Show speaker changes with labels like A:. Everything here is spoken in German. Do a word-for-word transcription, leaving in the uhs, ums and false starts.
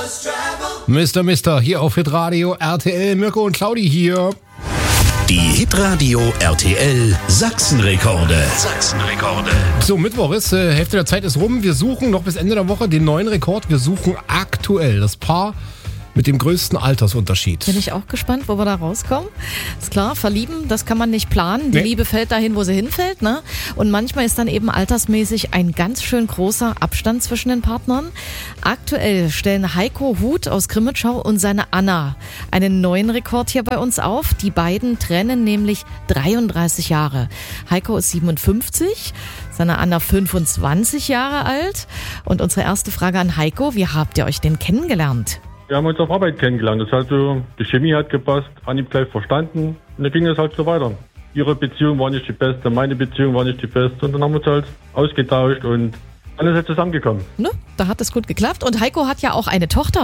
A: Mister Mister hier auf Hitradio R T L. Mirko und Claudi hier.
B: Die Hitradio R T L Sachsenrekorde. Sachsenrekorde.
A: So, Mittwoch ist, äh, Hälfte der Zeit ist rum. Wir suchen noch bis Ende der Woche den neuen Rekord. Wir suchen aktuell das Paar mit dem größten Altersunterschied.
C: Bin ich auch gespannt, wo wir da rauskommen. Ist klar, verlieben, das kann man nicht planen. Die
A: Nee.
C: Liebe fällt dahin, wo sie hinfällt, ne? Und manchmal ist dann eben altersmäßig ein ganz schön großer Abstand zwischen den Partnern. Aktuell stellen Heiko Huth aus Grimmitschau und seine Anna einen neuen Rekord hier bei uns auf. Die beiden trennen nämlich dreiunddreißig Jahre. Heiko ist siebenundfünfzig, seine Anna fünfundzwanzig Jahre alt. Und unsere erste Frage an Heiko, wie habt ihr euch denn kennengelernt?
D: Wir haben uns auf Arbeit kennengelernt. Das heißt so, die Chemie hat gepasst, Anhieb gleich verstanden. Und dann ging es halt so weiter. Ihre Beziehung war nicht die beste, meine Beziehung war nicht die beste. Und dann haben wir uns halt ausgetauscht und alles ist zusammengekommen.
C: Ne? Da hat es gut geklappt. Und Heiko hat ja auch eine Tochter.